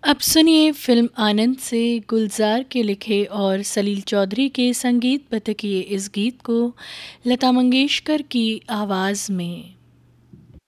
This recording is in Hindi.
अब सुनिए फिल्म आनंद से गुलजार के लिखे और सलील चौधरी के संगीतबद्ध किए इस गीत को लता मंगेशकर की आवाज़ में।